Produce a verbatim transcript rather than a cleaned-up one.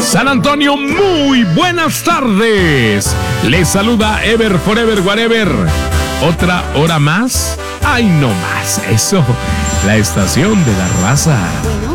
San Antonio, muy buenas tardes. Les saluda Ever Forever Whatever. ¿Otra hora más? ¡Ay, no más! Eso, la estación de la raza.